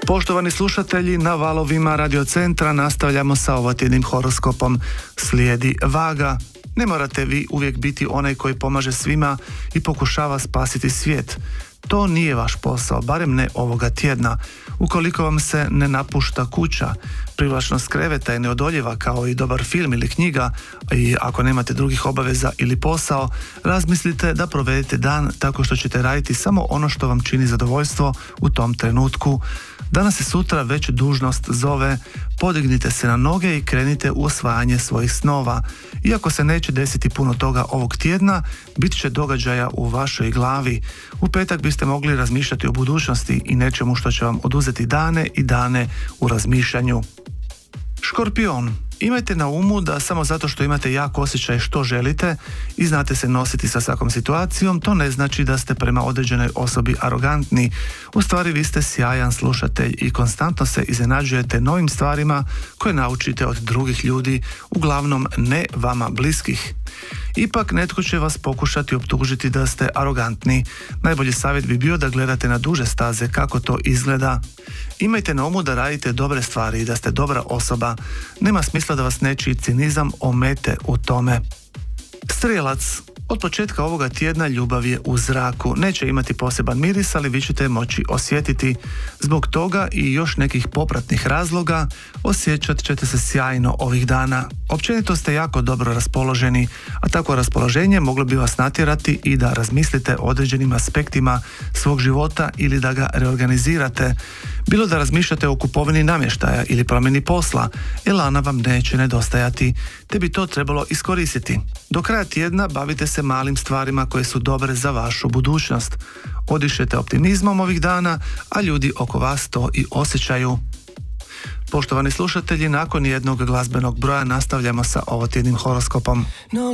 Poštovani slušatelji, na valovima Radio Centra nastavljamo sa ovotjednim horoskopom. Slijedi Vaga. Ne morate vi uvijek biti onaj koji pomaže svima i pokušava spasiti svijet. To nije vaš posao, barem ne ovoga tjedna. Ukoliko vam se ne napušta kuća, privlačnost kreveta je neodoljiva kao i dobar film ili knjiga, i ako nemate drugih obaveza ili posao, razmislite da provedete dan tako što ćete raditi samo ono što vam čini zadovoljstvo u tom trenutku. Danas i sutra već dužnost zove, podignite se na noge i krenite u osvajanje svojih snova. Iako se neće desiti puno toga ovog tjedna, bit će događaja u vašoj glavi. U petak biste mogli razmišljati o budućnosti i nečemu što će vam oduzeti dane i dane u razmišljanju. Škorpion. Imajte na umu da samo zato što imate jak osjećaj što želite i znate se nositi sa svakom situacijom, to ne znači da ste prema određenoj osobi arogantni. U stvari vi ste sjajan slušatelj i konstantno se iznenađujete novim stvarima koje naučite od drugih ljudi, uglavnom ne vama bliskih. Ipak netko će vas pokušati optužiti da ste arogantni. Najbolji savjet bi bio da gledate na duže staze kako to izgleda. Imajte na umu da radite dobre stvari i da ste dobra osoba. Nema smisla da vas nečiji cinizam omete u tome. Strijelac. Od početka ovoga tjedna ljubav je u zraku. Neće imati poseban miris, ali vi ćete moći osjetiti. Zbog toga i još nekih popratnih razloga osjećat ćete se sjajno ovih dana. Općenito ste jako dobro raspoloženi, a takvo raspoloženje moglo bi vas natjerati i da razmislite o određenim aspektima svog života ili da ga reorganizirate. Bilo da razmišljate o kupovini namještaja ili promjeni posla, elana vam neće nedostajati, te bi to trebalo iskoristiti. Do kraja tjedna bavite se malim stvarima koje su dobre za vašu budućnost. Odišete optimizmom ovih dana, a ljudi oko vas to i osjećaju. Poštovani slušatelji, nakon jednog glazbenog broja nastavljamo sa ovotjednim horoskopom.